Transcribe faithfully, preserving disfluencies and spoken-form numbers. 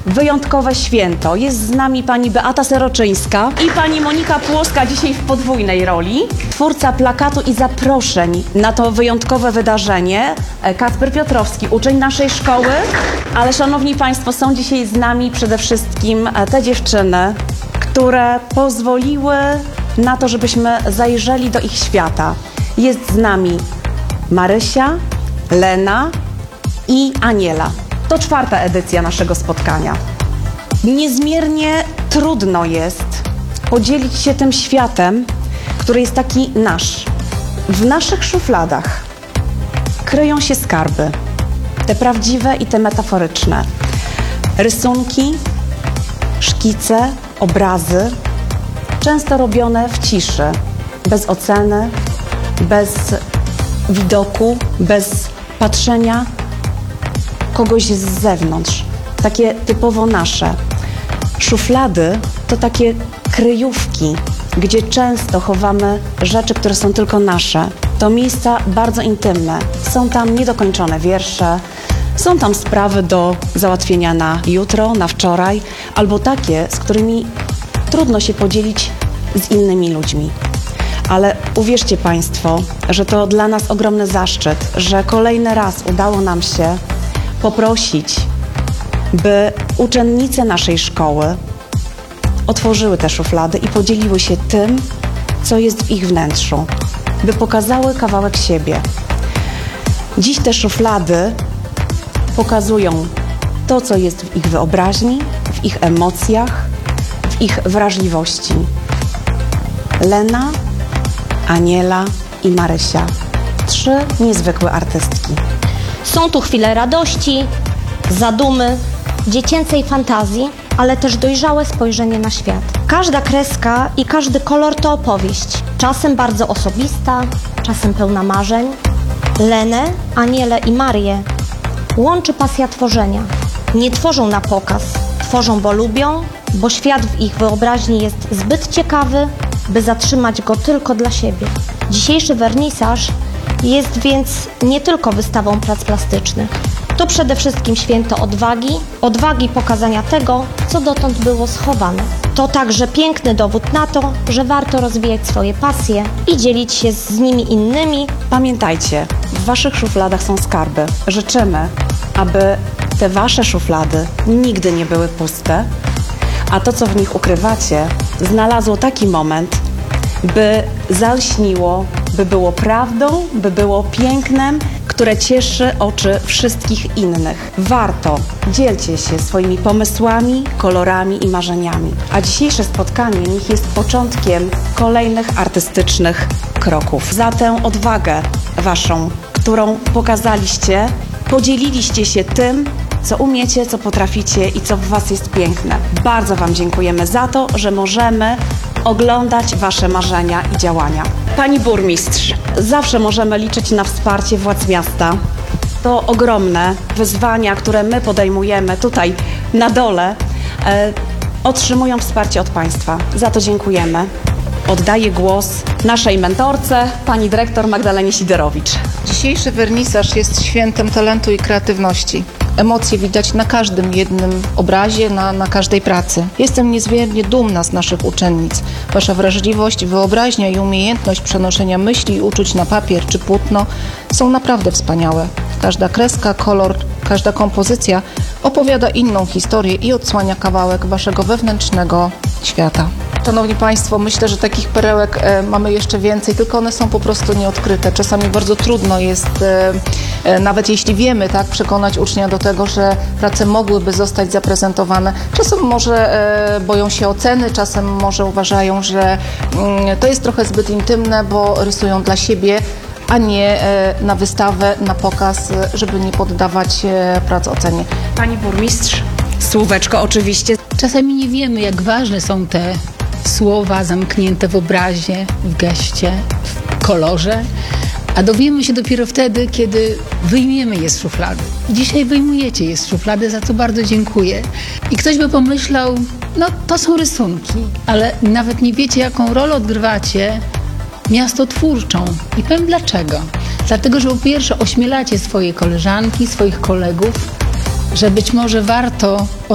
wyjątkowe święto. Jest z nami pani Beata Seroczyńska i pani Monika Płoska, dzisiaj w podwójnej roli. Twórca plakatu i zaproszeń na to wyjątkowe wydarzenie, Kacper Piotrowski, uczeń naszej szkoły. Ale szanowni państwo, są dzisiaj z nami przede wszystkim te dziewczyny, które pozwoliły na to, żebyśmy zajrzeli do ich świata. Jest z nami Marysia, Lena i Aniela. To czwarta edycja naszego spotkania. Niezmiernie trudno jest podzielić się tym światem, który jest taki nasz. W naszych szufladach kryją się skarby, te prawdziwe i te metaforyczne. Rysunki, szkice, obrazy, często robione w ciszy, bez oceny, bez widoku, bez patrzenia kogoś z zewnątrz. Takie typowo nasze. Szuflady to takie kryjówki, gdzie często chowamy rzeczy, które są tylko nasze. To miejsca bardzo intymne. Są tam niedokończone wiersze, są tam sprawy do załatwienia na jutro, na wczoraj, albo takie, z którymi trudno się podzielić z innymi ludźmi. Ale uwierzcie państwo, że to dla nas ogromny zaszczyt, że kolejny raz udało nam się poprosić, by uczennice naszej szkoły otworzyły te szuflady i podzieliły się tym, co jest w ich wnętrzu, by pokazały kawałek siebie. Dziś te szuflady pokazują to, co jest w ich wyobraźni, w ich emocjach, w ich wrażliwości. Lena, Aniela i Marysia. Trzy niezwykłe artystki. Są tu chwile radości, zadumy, dziecięcej fantazji, ale też dojrzałe spojrzenie na świat. Każda kreska i każdy kolor to opowieść. Czasem bardzo osobista, czasem pełna marzeń. Lenę, Anielę i Marię łączy pasja tworzenia. Nie tworzą na pokaz, tworzą, bo lubią, bo świat w ich wyobraźni jest zbyt ciekawy, by zatrzymać go tylko dla siebie. Dzisiejszy wernisaż jest więc nie tylko wystawą prac plastycznych. To przede wszystkim święto odwagi, odwagi pokazania tego, co dotąd było schowane. To także piękny dowód na to, że warto rozwijać swoje pasje i dzielić się z nimi innymi. Pamiętajcie, w waszych szufladach są skarby. Życzymy, aby te wasze szuflady nigdy nie były puste, a to, co w nich ukrywacie, znalazło taki moment, by zalśniło, by było prawdą, by było pięknem, które cieszy oczy wszystkich innych. Warto, dzielcie się swoimi pomysłami, kolorami i marzeniami. A dzisiejsze spotkanie niech jest początkiem kolejnych artystycznych kroków. Za tę odwagę waszą, którą pokazaliście, podzieliliście się tym, co umiecie, co potraficie i co w was jest piękne. Bardzo wam dziękujemy za to, że możemy oglądać wasze marzenia i działania. Pani burmistrz, zawsze możemy liczyć na wsparcie władz miasta. To ogromne wyzwania, które my podejmujemy tutaj na dole, e, otrzymują wsparcie od państwa. Za to dziękujemy. Oddaję głos naszej mentorce, pani dyrektor Magdalenie Siderowicz. Dzisiejszy wernisaż jest świętem talentu i kreatywności. Emocje widać na każdym jednym obrazie, na, na każdej pracy. Jestem niezmiernie dumna z naszych uczennic. Wasza wrażliwość, wyobraźnia i umiejętność przenoszenia myśli i uczuć na papier czy płótno są naprawdę wspaniałe. Każda kreska, kolor, każda kompozycja opowiada inną historię i odsłania kawałek waszego wewnętrznego świata. Szanowni Państwo, myślę, że takich perełek e, mamy jeszcze więcej, tylko one są po prostu nieodkryte. Czasami bardzo trudno jest, e, e, nawet jeśli wiemy, tak, przekonać ucznia do tego, że prace mogłyby zostać zaprezentowane. Czasem może e, boją się oceny, czasem może uważają, że mm, to jest trochę zbyt intymne, bo rysują dla siebie, a nie e, na wystawę, na pokaz, żeby nie poddawać e, prac ocenie. Pani burmistrz, słóweczko oczywiście. Czasami nie wiemy, jak ważne są te słowa zamknięte w obrazie, w geście, w kolorze, a dowiemy się dopiero wtedy, kiedy wyjmiemy je z szuflady. Dzisiaj wyjmujecie je z szuflady, za co bardzo dziękuję. I ktoś by pomyślał, no to są rysunki, ale nawet nie wiecie, jaką rolę odgrywacie miastotwórczą. I powiem dlaczego. Dlatego, że po pierwsze ośmielacie swoje koleżanki, swoich kolegów, że być może warto